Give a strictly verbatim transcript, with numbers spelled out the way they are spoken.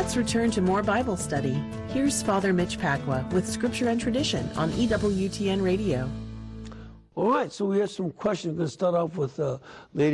let's return to more Bible study. Here's Father Mitch Pacwa with Scripture and Tradition on E W T N Radio. All right, so we have some questions. We're going to start off with uh, Lady